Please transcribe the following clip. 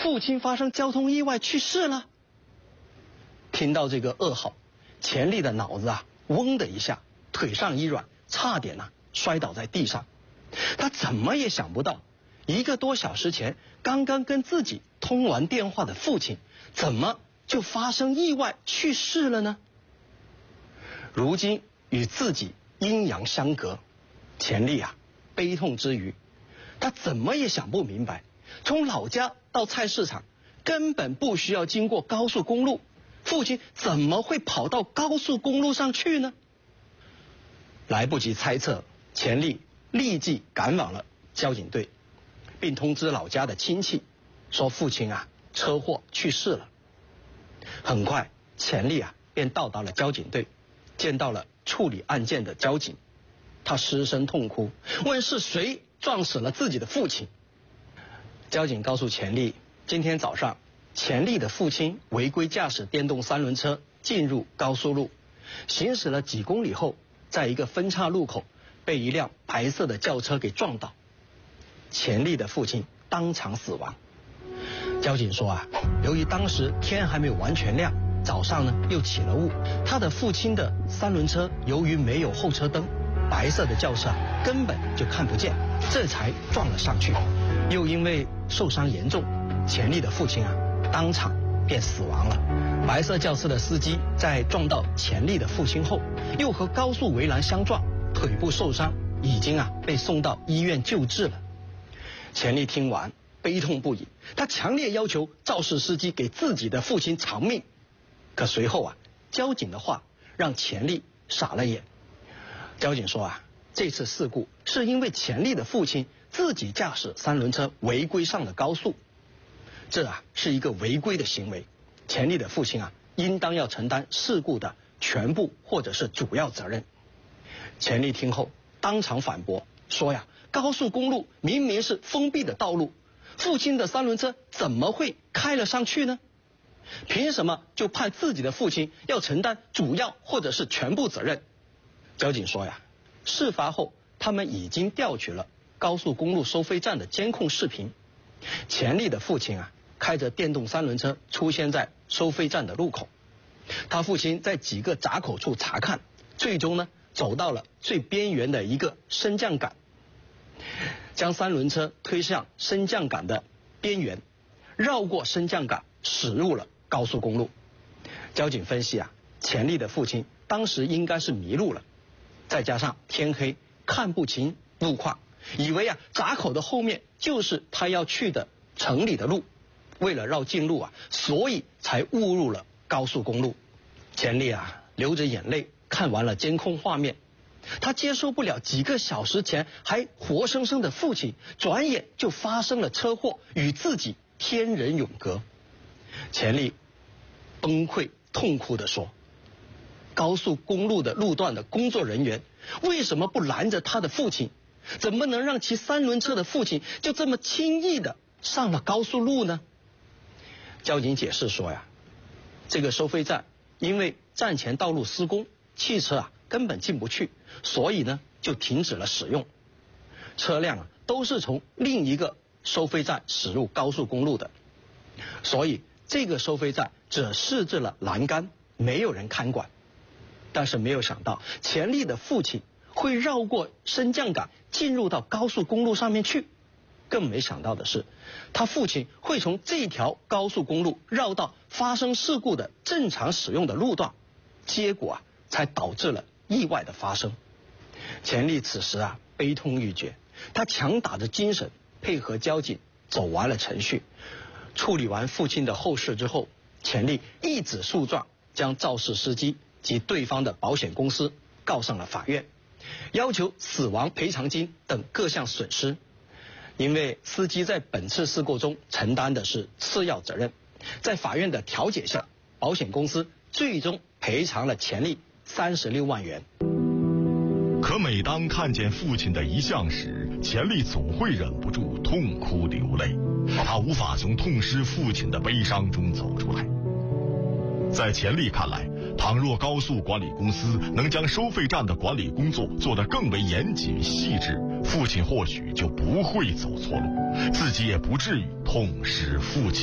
父亲发生交通意外去世了。听到这个噩耗，钱丽的脑子嗡的一下，腿上一软，差点摔倒在地上。他怎么也想不到，1个多小时前刚刚跟自己通完电话的父亲，怎么就发生意外去世了呢？如今与自己阴阳相隔，钱丽悲痛之余，他怎么也想不明白，从老家到菜市场根本不需要经过高速公路，父亲怎么会跑到高速公路上去呢？来不及猜测，钱丽立即赶往了交警队，并通知老家的亲戚，说父亲车祸去世了。很快，钱丽便到达了交警队，见到了处理案件的交警，他失声痛哭，问是谁撞死了自己的父亲。交警告诉钱丽，今天早上钱丽的父亲违规驾驶电动3轮车进入高速路，行驶了几公里后，在一个分岔路口被一辆白色的轿车给撞倒，钱丽的父亲当场死亡。交警说由于当时天还没有完全亮，早上又起了雾，他的父亲的3轮车由于没有后车灯，白色的轿车根本就看不见，这才撞了上去。又因为受伤严重，钱丽的父亲当场便死亡了。白色轿车的司机在撞到钱丽的父亲后，又和高速围栏相撞，腿部受伤，已经被送到医院救治了。钱丽听完悲痛不已，他强烈要求肇事司机给自己的父亲偿命。可随后交警的话让钱丽傻了眼。交警说这次事故是因为钱丽的父亲自己驾驶3轮车违规上了高速，这是一个违规的行为，钱丽的父亲应当要承担事故的全部或者是主要责任。钱丽听后当场反驳说高速公路明明是封闭的道路，父亲的3轮车怎么会开了上去呢？凭什么就判自己的父亲要承担主要或者是全部责任？交警说事发后他们已经调取了高速公路收费站的监控视频，钱丽的父亲开着电动3轮车出现在收费站的路口，他父亲在几个闸口处查看，最终走到了最边缘的一个升降杆，将3轮车推向升降杆的边缘，绕过升降杆驶入了高速公路。交警分析钱丽的父亲当时应该是迷路了，再加上天黑看不清路况，以为闸口的后面就是他要去的城里的路，为了绕近路所以才误入了高速公路。钱丽流着眼泪看完了监控画面，他接受不了几个小时前还活生生的父亲转眼就发生了车祸，与自己天人永隔。钱丽崩溃痛哭地说，高速公路的路段的工作人员为什么不拦着他的父亲？怎么能让骑3轮车的父亲就这么轻易的上了高速路呢？交警解释说这个收费站因为站前道路施工，汽车根本进不去，所以就停止了使用，车辆都是从另一个收费站驶入高速公路的，所以这个收费站只设置了栏杆，没有人看管。但是没有想到钱丽的父亲会绕过升降杆进入到高速公路上面去，更没想到的是他父亲会从这条高速公路绕到发生事故的正常使用的路段，结果才导致了意外的发生。钱丽此时悲痛欲绝，他强打着精神配合交警走完了程序。处理完父亲的后事之后，钱丽一纸诉状将肇事司机及对方的保险公司告上了法院，要求死亡赔偿金等各项损失。因为司机在本次事故中承担的是次要责任，在法院的调解下，保险公司最终赔偿了钱丽36万元。 可每当看见父亲的遗像时，钱丽总会忍不住痛哭流泪，他无法从痛失父亲的悲伤中走出来。在钱丽看来，倘若高速管理公司能将收费站的管理工作做得更为严谨细致，父亲或许就不会走错路，自己也不至于痛失父亲。